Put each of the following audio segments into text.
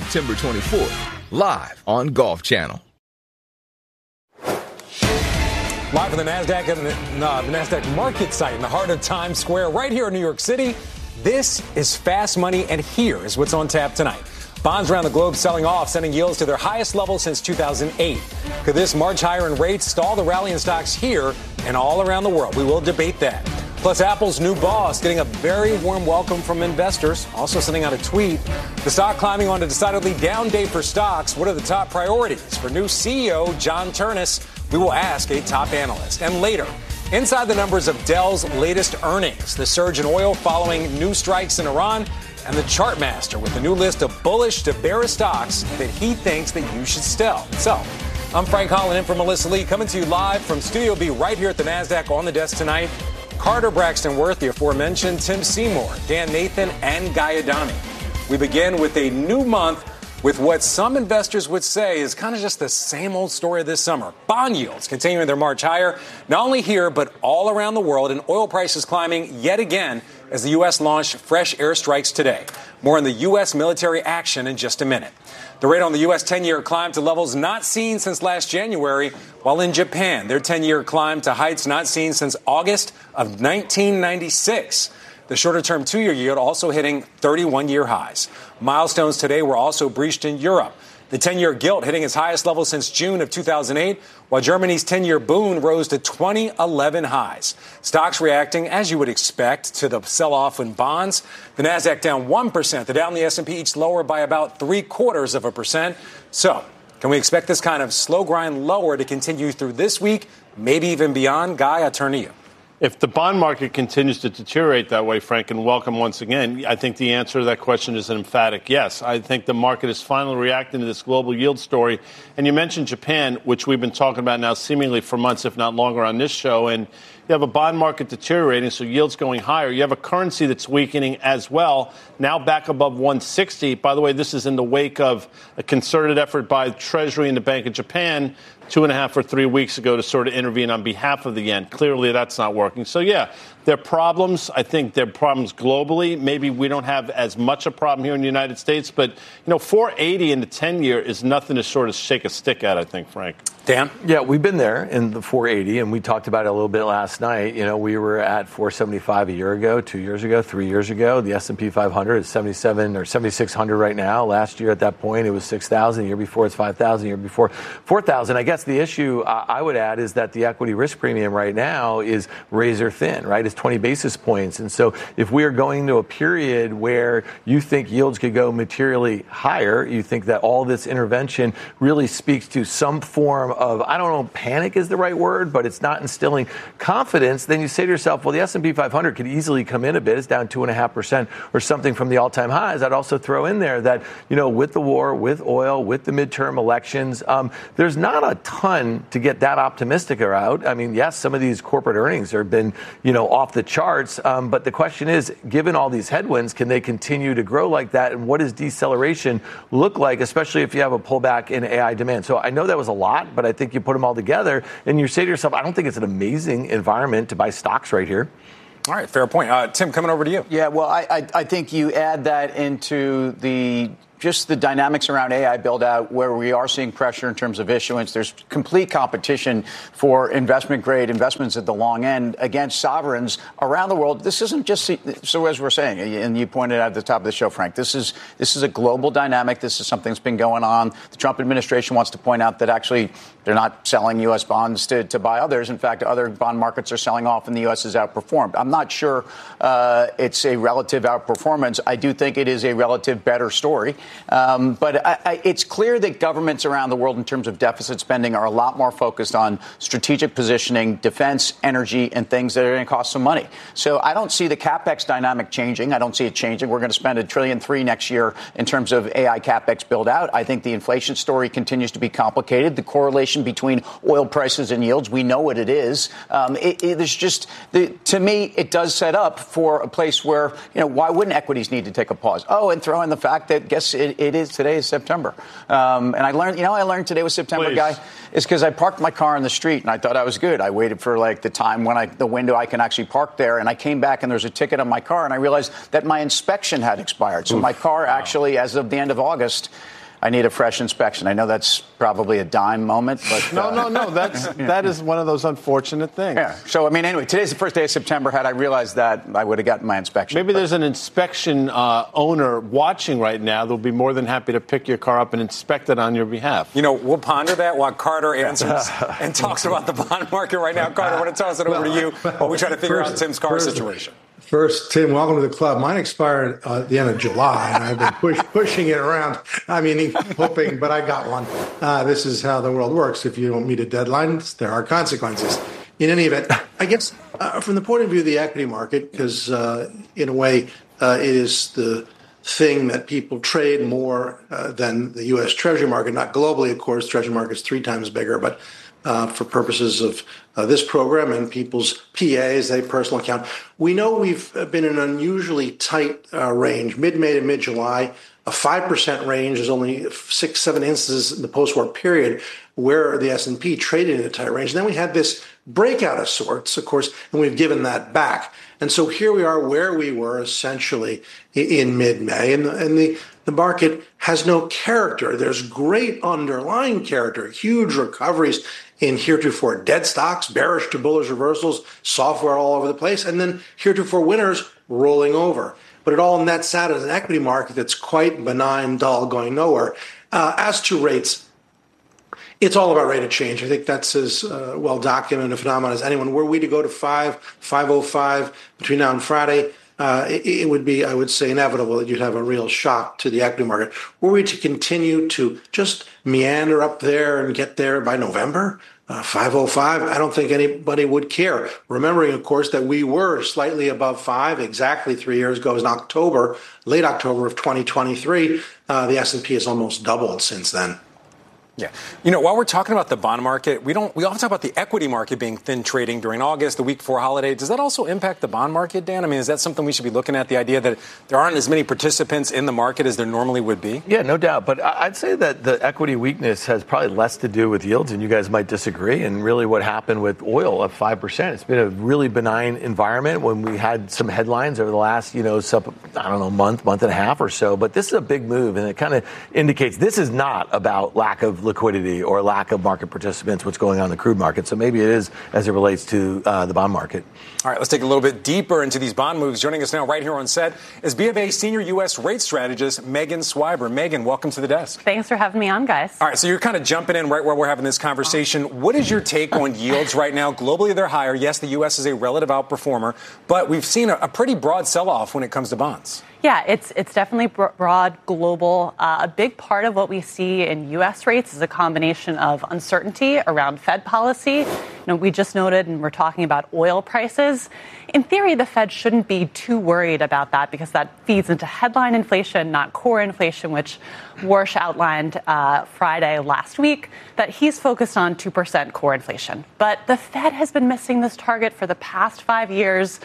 September 24th, live on Golf Channel. Live from the NASDAQ and the NASDAQ market site in the heart of Times Square right here in New York City. This is Fast Money, and here is what's on tap tonight. Bonds around the globe selling off, sending yields to their highest level since 2008. Could this march higher in rates stall the rally in stocks here and all around the world? We will debate that. Plus, Apple's new boss getting a very warm welcome from investors, also sending out a tweet. The stock climbing on a decidedly down day for stocks. What are the top priorities for new CEO John Ternus? We will ask a top analyst. And later, inside the numbers of Dell's latest earnings, the surge in oil following new strikes in Iran, and the Chartmaster with a new list of bullish to bearish stocks that he thinks that you should sell. So, I'm Frank Holland in for Melissa Lee, coming to you live from Studio B right here at the NASDAQ. On the desk tonight, Carter Braxton Worth, the aforementioned Tim Seymour, Dan Nathan, and Guy Adami. We begin with a new month with what some investors would say is kind of just the same old story this summer. Bond yields continuing their march higher, not only here, but all around the world, and oil prices climbing yet again as the U.S. launched fresh airstrikes today. More on the U.S. military action in just a minute. The rate on the U.S. 10-year climbed to levels not seen since last January, while in Japan, their 10-year climbed to heights not seen since August of 1996. The shorter-term 2-year yield also hitting 31-year highs. Milestones today were also breached in Europe. The 10-year gilt hitting its highest level since June of 2008, while Germany's 10-year Bund rose to 2011 highs. Stocks reacting, as you would expect, to the sell-off in bonds. The Nasdaq down 1%. The Dow and the S&P each lower by about 0.75%. So, can we expect this kind of slow grind lower to continue through this week, maybe even beyond? Guy, I turn to you. If the bond market continues to deteriorate that way, Frank, and welcome once again, I think the answer to that question is an emphatic yes. I think the market is finally reacting to this global yield story. And you mentioned Japan, which we've been talking about now seemingly for months, if not longer, on this show. And you have a bond market deteriorating, so yields going higher. You have a currency that's weakening as well, now back above 160. By the way, this is in the wake of a concerted effort by Treasury and the Bank of Japan 2.5 or 3 weeks ago to sort of intervene on behalf of the yen. Clearly, that's not working. So, yeah, there are problems. I think there are problems globally. Maybe we don't have as much a problem here in the United States. But, 480 in the 10-year is nothing to sort of shake a stick at, I think, Frank. Dan? Yeah, we've been there in the 480, and we talked about it a little bit last night. We were at 475 a year ago, 2 years ago, 3 years ago. The S&P 500 is 77 or 7,600 right now. Last year at that point, it was 6,000. The year before, it's 5,000. The year before, 4,000. I guess the issue I would add is that the equity risk premium right now is razor thin, right? It's 20 basis points. And so if we are going to a period where you think yields could go materially higher, you think that all this intervention really speaks to some form of, I don't know, panic is the right word, but it's not instilling confidence, then you say to yourself, well, the S&P 500 could easily come in a bit. It's down 2.5% or something from the all-time highs. I'd also throw in there that, with the war, with oil, with the midterm elections, there's not a ton to get that optimistic about. I mean, yes, some of these corporate earnings have been, off the charts. But the question is, given all these headwinds, can they continue to grow like that? And what does deceleration look like, especially if you have a pullback in AI demand? So I know that was a lot, but I think you put them all together and you say to yourself, I don't think it's an amazing environment to buy stocks right here. All right, fair point. Tim, coming over to you. Yeah, well, I think you add that into just the dynamics around AI build out where we are seeing pressure in terms of issuance. There's complete competition for investment grade investments at the long end against sovereigns around the world. This isn't just so, as we're saying, and you pointed out at the top of the show, Frank, this is a global dynamic. This is something that's been going on. The Trump administration wants to point out that actually they're not selling U.S. bonds to buy others. In fact, other bond markets are selling off and the U.S. has outperformed. I'm not sure it's a relative outperformance. I do think it is a relative better story. But it's clear that governments around the world in terms of deficit spending are a lot more focused on strategic positioning, defense, energy, and things that are going to cost some money. So I don't see the CapEx dynamic changing. I don't see it changing. We're going to spend $1.3 trillion next year in terms of AI CapEx build out. I think the inflation story continues to be complicated. The correlation between oil prices and yields, we know what it is. There's just, to me, it does set up for a place where, why wouldn't equities need to take a pause? Oh, and throw in the fact that, guess it is today is September. And I learned today was September, Please. Guy, is because I parked my car in the street and I thought I was good. I waited for the time when the window I can actually park there. And I came back and there's a ticket on my car and I realized that my inspection had expired. So my car actually, as of the end of August, I need a fresh inspection. I know that's probably a dime moment, but No. That is one of those unfortunate things. Yeah. So, I mean, anyway, today's the first day of September. Had I realized that, I would have gotten my inspection. Maybe there's an inspection owner watching right now that'll be more than happy to pick your car up and inspect it on your behalf. We'll ponder that while Carter answers and talks about the bond market right now. Carter, I want to toss it over to you while we try to figure out Tim's car situation. First, Tim, welcome to the club. Mine expired at the end of July, and I've been pushing it around. I mean, hoping, but I got one. This is how the world works. If you don't meet a deadline, there are consequences. In any event, I guess from the point of view of the equity market, because in a way it is the thing that people trade more than the U.S. Treasury market. Not globally, of course. Treasury market's 3 times bigger, but for purposes of this program and people's PAs, a personal account. We know we've been in an unusually tight range, mid-May to mid-July. A 5% range is only 6-7 instances in the post-war period where the S&P traded in a tight range. And then we had this breakout of sorts, of course, and we've given that back. And so here we are where we were essentially in mid-May. And the market has no character. There's great underlying character, huge recoveries in heretofore dead stocks, bearish to bullish reversals, software all over the place, and then heretofore winners rolling over. But it all nets out as an equity market that's quite benign, dull, going nowhere. As to rates, it's all about rate of change. I think that's as well documented a phenomenon as anyone. Were we to go to 5.05 between now and Friday, it would be, I would say, inevitable that you'd have a real shock to the equity market. Were we to continue to just meander up there and get there by November, 5.05, I don't think anybody would care. Remembering, of course, that we were slightly above 5 exactly 3 years ago. It was in October, late October of 2023. The S&P has almost doubled since then. Yeah. While we're talking about the bond market, we often talk about the equity market being thin trading during August, the week before holiday. Does that also impact the bond market, Dan? I mean, is that something we should be looking at, the idea that there aren't as many participants in the market as there normally would be? Yeah, no doubt. But I'd say that the equity weakness has probably less to do with yields, and you guys might disagree, and really what happened with oil at 5%. It's been a really benign environment when we had some headlines over the last, month and a half or so. But this is a big move, and it kind of indicates this is not about lack of liquidity or lack of market participants, what's going on in the crude market. So maybe it is as it relates to the bond market. All right, let's take a little bit deeper into these bond moves. Joining us now right here on set is BofA senior U.S. rate strategist Megan Swiber. Megan, welcome to the desk. Thanks for having me on, guys. All right, so you're kind of jumping in right where we're having this conversation. What is your take on yields right now? Globally, they're higher. Yes, the U.S. is a relative outperformer, but we've seen a pretty broad sell-off when it comes to bonds. Yeah, it's definitely broad, global. A big part of what we see in U.S. rates is a combination of uncertainty around Fed policy. We just noted, and we're talking about oil prices. In theory, the Fed shouldn't be too worried about that because that feeds into headline inflation, not core inflation, which Warsh outlined Friday last week, that he's focused on 2% core inflation. But the Fed has been missing this target for the past 5 years.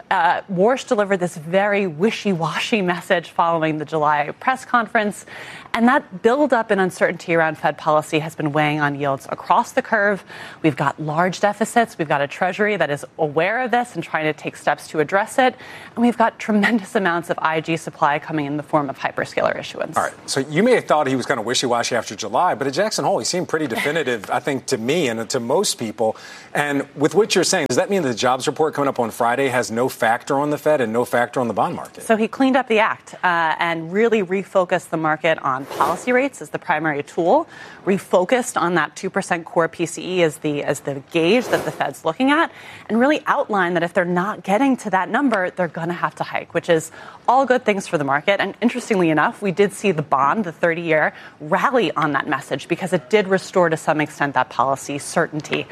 Warsh delivered this very wishy-washy message following the July press conference, and that build-up in uncertainty around Fed policy has been weighing on yields across the curve. We've got large deficits. We've got a Treasury that is aware of this and trying to take steps to address it, and we've got tremendous amounts of IG supply coming in the form of hyperscaler issuance. All right, so you may have thought he was kind of wishy-washy after July, but at Jackson Hole, he seemed pretty definitive, I think, to me and to most people. And with what you're saying, does that mean that the jobs report coming up on Friday has no factor on the Fed and no factor on the bond market? So he cleaned up the act and really refocused the market on policy rates as the primary tool, refocused on that 2% core PCE as the gauge that the Fed's looking at, and really outlined that if they're not getting to that number, they're going to have to hike, which is all good things for the market. And interestingly enough, we did see the bond, the 30-year, rally on that message because it did restore to some extent that policy certainty.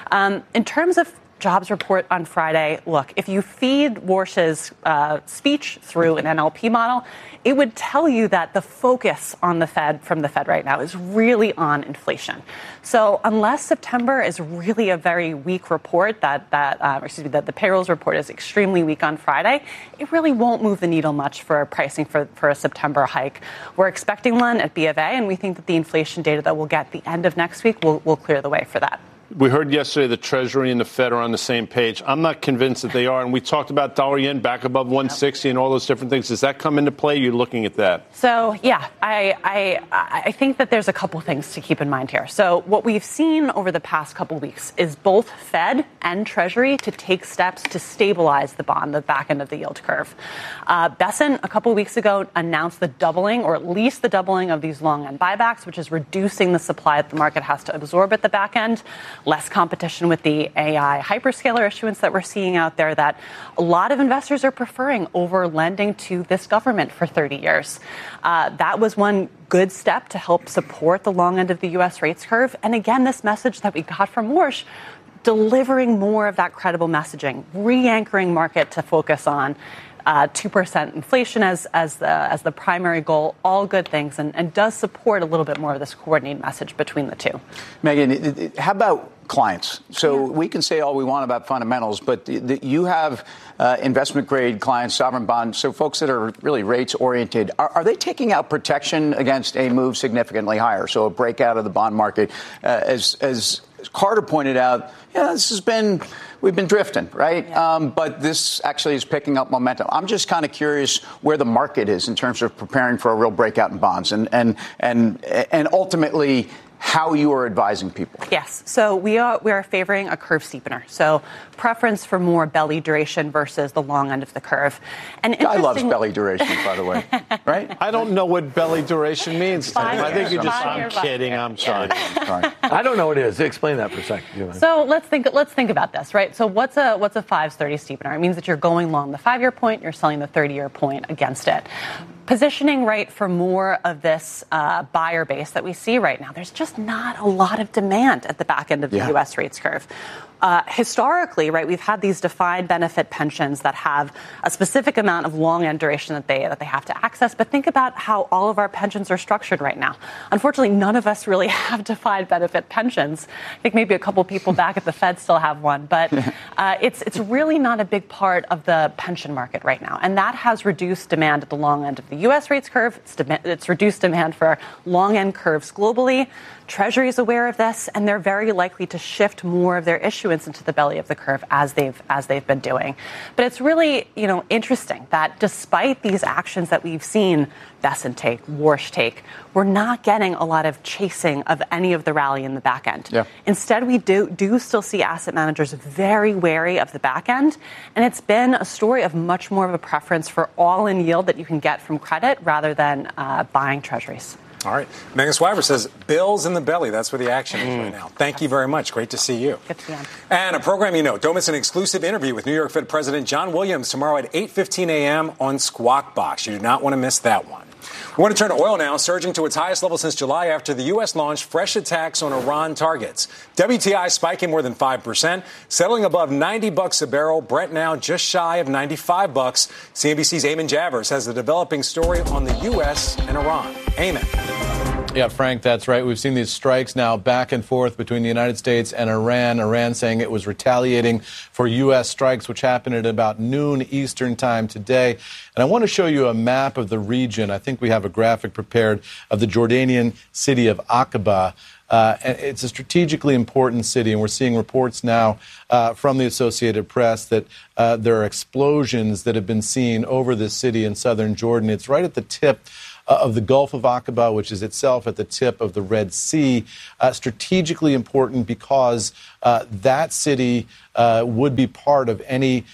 In terms of jobs report on Friday, look, if you feed Warsh's speech through an NLP model, it would tell you that the focus on the Fed from the Fed right now is really on inflation. So unless September is really a very weak report, that the payrolls report is extremely weak on Friday, it really won't move the needle much for pricing for a September hike. We're expecting one at BofA, and we think that the inflation data that we'll get at the end of next week will clear the way for that. We heard yesterday the Treasury and the Fed are on the same page. I'm not convinced that they are. And we talked about dollar yen back above 160 and all those different things. Does that come into play? You're looking at that. So, yeah, I think that there's a couple things to keep in mind here. So what we've seen over the past couple weeks is both Fed and Treasury to take steps to stabilize the bond, the back end of the yield curve. Bessent, a couple weeks ago, announced the doubling, or at least the doubling of these long end buybacks, which is reducing the supply that the market has to absorb at the back end. Less competition with the AI hyperscaler issuance that we're seeing out there that a lot of investors are preferring over lending to this government for 30 years. That was one good step to help support the long end of the U.S. rates curve. And again, this message that we got from Warsh, delivering more of that credible messaging, re-anchoring market to focus on 2% inflation as the primary goal, all good things, and does support a little bit more of this coordinated message between the two. Megan, how about clients? So we can say all we want about fundamentals, but you have investment-grade clients, sovereign bonds, so folks that are really rates-oriented. Are they taking out protection against a move significantly higher, so a breakout of the bond market? As Carter pointed out, we've been drifting, right? Yeah. But this actually is picking up momentum. I'm just kind of curious where the market is in terms of preparing for a real breakout in bonds and ultimately how you are advising people. Yes. So we are favoring a curve steepener. So preference for more belly duration versus the long end of the curve. And I love belly duration, by the way. Right? I don't know what belly duration means. I think you just. I'm kidding. I'm sorry. I don't know what it is. Explain that for a second. So let's think about this, right? So what's a 5/30 steepener? It means that you're going long the 5-year point, you're selling the 30-year point against it. Positioning right for more of this buyer base that we see right now. There's just not a lot of demand at the back end of the U.S. rates curve. Historically, right, we've had these defined benefit pensions that have a specific amount of long end duration that they have to access. But think about how all of our pensions are structured right now. Unfortunately, none of us really have defined benefit pensions. I think maybe a couple people back at the Fed still have one, but it's really not a big part of the pension market right now, and that has reduced demand at the long end of the U.S. rates curve. It's reduced demand for long end curves globally. Treasury is aware of this, and they're very likely to shift more of their issuance into the belly of the curve as they've been doing. But it's really, interesting that despite these actions that we've seen Bessent take, Warsh take, we're not getting a lot of chasing of any of the rally in the back end. Yeah. Instead, we do still see asset managers very wary of the back end, and it's been a story of much more of a preference for all-in yield that you can get from credit rather than buying treasuries. All right. Megan Swiver says, bills in the belly. That's where the action is right now. Thank you very much. Great to see you. Good to be on. And a program don't miss an exclusive interview with New York Fed President John Williams tomorrow at 8:15 a.m. on Squawk Box. You do not want to miss that one. We want to turn to oil now, surging to its highest level since July after the U.S. launched fresh attacks on Iran targets. WTI spiking more than 5%, settling above $90 a barrel. Brent now just shy of $95. CNBC's Eamon Javers has the developing story on the U.S. and Iran. Eamon. Yeah, Frank, that's right. We've seen these strikes now back and forth between the United States and Iran. Iran saying it was retaliating for U.S. strikes, which happened at about noon Eastern time today. And I want to show you a map of the region. I think we have a graphic prepared of the Jordanian city of Aqaba. And it's a strategically important city, and we're seeing reports now from the Associated Press that there are explosions that have been seen over this city in southern Jordan. It's right at the tip of the Gulf of Aqaba, which is itself at the tip of the Red Sea. Strategically important because that city would be part of any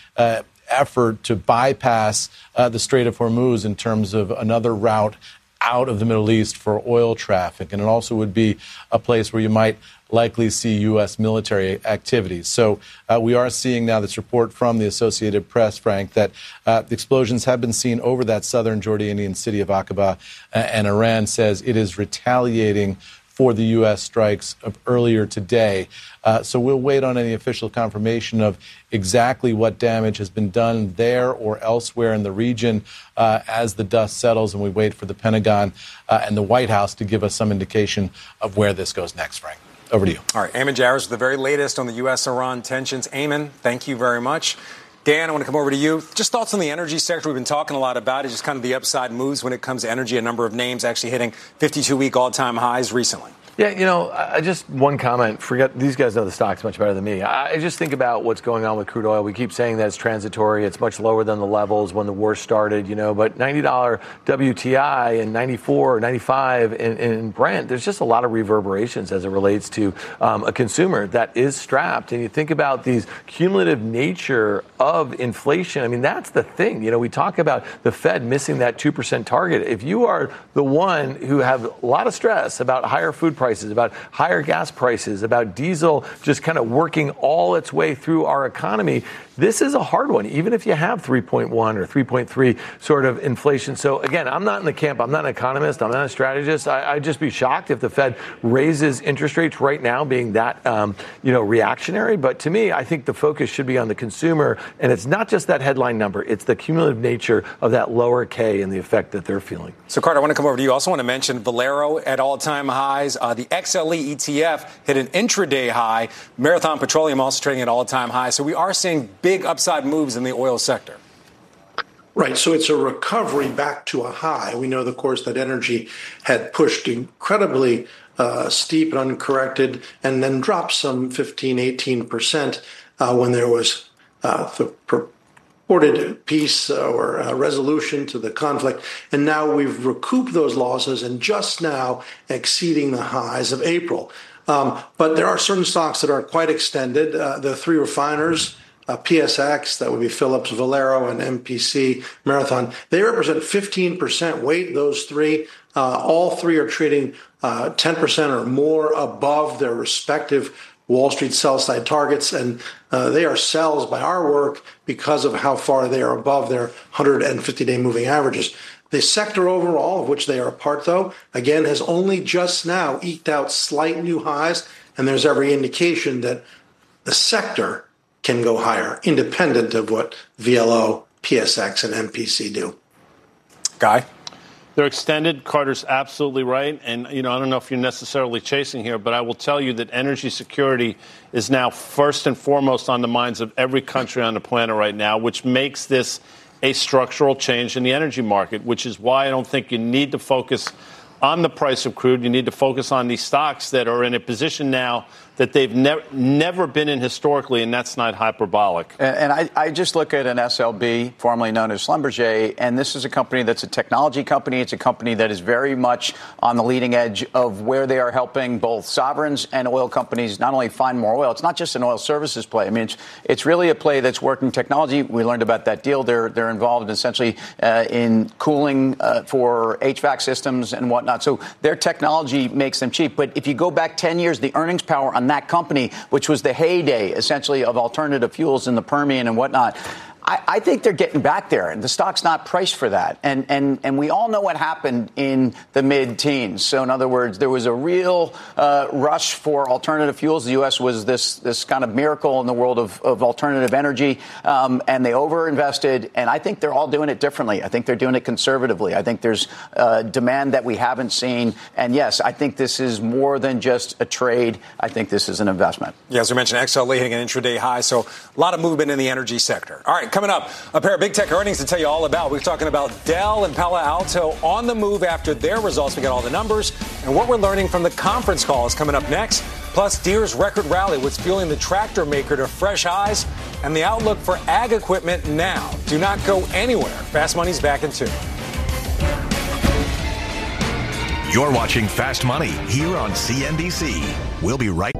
effort to bypass the Strait of Hormuz in terms of another route out of the Middle East for oil traffic. And it also would be a place where you might likely see U.S. military activities. So we are seeing now this report from the Associated Press, Frank, that the explosions have been seen over that southern Jordanian city of Aqaba, and Iran says it is retaliating for the U.S. strikes of earlier today. So we'll wait on any official confirmation of exactly what damage has been done there or elsewhere in the region as the dust settles, and we wait for the Pentagon and the White House to give us some indication of where this goes next, Frank. Over to you. All right, Eamon Javers with the very latest on the U.S.-Iran tensions. Eamon, thank you very much. Dan, I want to come over to you. Just thoughts on the energy sector. We've been talking a lot about it, just kind of the upside moves when it comes to energy. A number of names actually hitting 52-week all-time highs recently. Yeah, I just one comment. Forget, these guys know the stocks much better than me. I just think about what's going on with crude oil. We keep saying that it's transitory. It's much lower than the levels when the war started, but $90 WTI and 94 or 95 in Brent, there's just a lot of reverberations as it relates to a consumer that is strapped. And you think about these cumulative nature of inflation. I mean, that's the thing. We talk about the Fed missing that 2% target. If you are the one who have a lot of stress about higher food prices, about higher gas prices, about diesel just kind of working all its way through our economy, this is a hard one, even if you have 3.1 or 3.3 sort of inflation. So again, I'm not in the camp. I'm not an economist. I'm not a strategist. I'd just be shocked if the Fed raises interest rates right now being that, reactionary. But to me, I think the focus should be on the consumer. And it's not just that headline number. It's the cumulative nature of that lower K and the effect that they're feeling. So, Carter, I want to come over to you. I also want to mention Valero at all-time highs. The XLE ETF hit an intraday high. Marathon Petroleum also trading at all-time highs. So we are seeing big upside moves in the oil sector. Right. So it's a recovery back to a high. We know, of course, that energy had pushed incredibly steep and uncorrected and then dropped some 15, 18% when there was the purported peace or resolution to the conflict. And now we've recouped those losses and just now exceeding the highs of April. But there are certain stocks that are quite extended. The three refiners, PSX, that would be Phillips, Valero, and MPC, Marathon, they represent 15% weight, those three. All three are trading 10% or more above their respective Wall Street sell-side targets, and they are sells by our work because of how far they are above their 150-day moving averages. The sector overall, of which they are a part, though, again, has only just now eked out slight new highs, and there's every indication that the sector can go higher, independent of what VLO, PSX, and MPC do. Guy? They're extended. Carter's absolutely right. And, I don't know if you're necessarily chasing here, but I will tell you that energy security is now first and foremost on the minds of every country on the planet right now, which makes this a structural change in the energy market, which is why I don't think you need to focus on the price of crude. You need to focus on these stocks that are in a position now that they've never been in historically, and that's not hyperbolic. And I just look at an SLB, formerly known as Schlumberger, and this is a company that's a technology company. It's a company that is very much on the leading edge of where they are helping both sovereigns and oil companies not only find more oil. It's not just an oil services play. I mean, it's really a play that's working technology. We learned about that deal. They're involved essentially in cooling for HVAC systems and whatnot. So their technology makes them cheap. But if you go back 10 years, the earnings power on that company, which was the heyday essentially of alternative fuels in the Permian and whatnot, I think they're getting back there, and the stock's not priced for that. And we all know what happened in the mid-teens. So, in other words, there was a real rush for alternative fuels. The U.S. was this kind of miracle in the world of alternative energy, and they overinvested. And I think they're all doing it differently. I think they're doing it conservatively. I think there's demand that we haven't seen. And, yes, I think this is more than just a trade. I think this is an investment. Yeah, as we mentioned, XLE hitting an intraday high. So a lot of movement in the energy sector. All right. Coming up, a pair of big tech earnings to tell you all about. We're talking about Dell and Palo Alto on the move after their results. We got all the numbers and what we're learning from the conference call is coming up next. Plus, Deere's record rally, what's fueling the tractor maker to fresh highs, and the outlook for ag equipment now. Do not go anywhere. Fast Money's back in 2. You're watching Fast Money here on CNBC. We'll be right